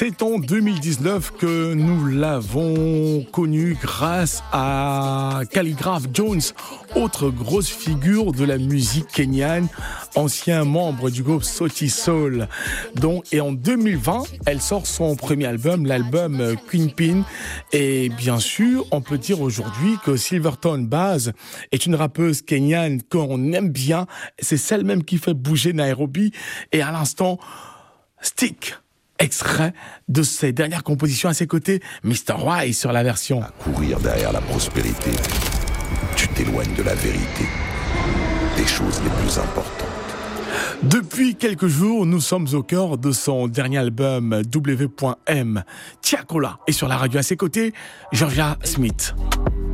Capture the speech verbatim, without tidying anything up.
C'est en deux mille dix-neuf que nous l'avons connu grâce à Khaligraph Jones, autre grosse figure de la musique kenyane, ancien membre du groupe Sauti Sol. Donc, et en deux mille vingt, elle sort son premier album, l'album Queen Pin. Et bien sûr, on peut dire aujourd'hui que Silverton Baz est une rappeuse kenyane qu'on aime bien. C'est celle même qui fait bouger Nairobi. Et à l'instant, Stick, extrait de ses dernières compositions à ses côtés, mister Wise sur la version. À courir derrière la prospérité, tu t'éloignes de la vérité, des choses les plus importantes. Depuis quelques jours, nous sommes au cœur de son dernier album W point M. Tiakola est sur la radio à ses côtés, Georgia Smith.